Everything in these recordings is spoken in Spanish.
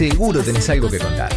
Seguro tenés algo que contar.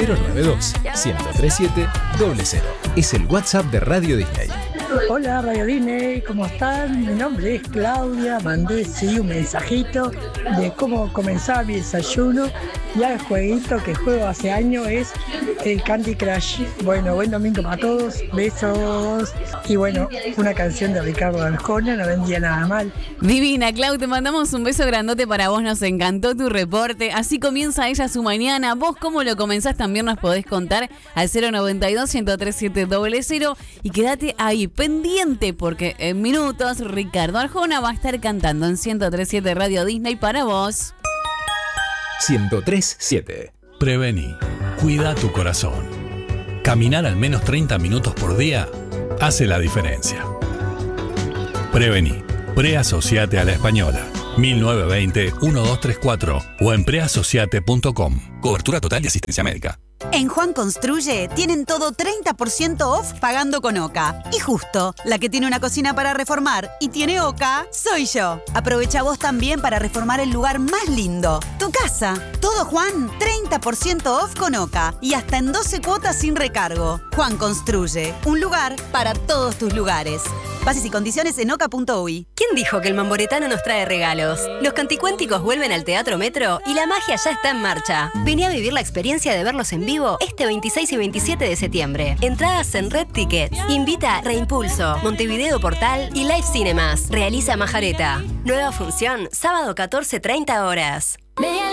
092-1037-00. Es el WhatsApp de Radio Disney. Hola Radio Disney, ¿cómo están? Mi nombre es Claudia, mandé un mensajito de cómo comenzaba mi desayuno. Ya el jueguito que juego hace años es el Candy Crush. Bueno, buen domingo para todos, besos. Y bueno, una canción de Ricardo Arjona, no vendía nada mal. Divina, Clau, te mandamos un beso grandote para vos, nos encantó tu reporte. Así comienza ella su mañana. Vos cómo lo comenzás también nos podés contar al 092-1037-00 y quédate ahí pendiente porque en minutos Ricardo Arjona va a estar cantando en 1037 Radio Disney para vos. 1037. Prevení. Cuida tu corazón. Caminar al menos 30 minutos por día hace la diferencia. Prevení. Preasociate a la Española. 1920-1234 o en preasociate.com. Cobertura total de asistencia médica. En Juan Construye tienen todo 30% off pagando con OCA. Y justo, la que tiene una cocina para reformar y tiene OCA, soy yo. Aprovecha vos también para reformar el lugar más lindo, tu casa. Todo Juan, 30% off con OCA y hasta en 12 cuotas sin recargo. Juan Construye, un lugar para todos tus lugares. Bases y condiciones en oca.uy. ¿Quién dijo que el Mamboretano nos trae regalos? Los Canticuénticos vuelven al Teatro Metro y la magia ya está en marcha. Vení a vivir la experiencia de verlos en vivo este 26 y 27 de septiembre. Entradas en Red Tickets. Invita Reimpulso, Montevideo Portal y Live Cinemas. Realiza Majareta. Nueva función, sábado 14:30 horas.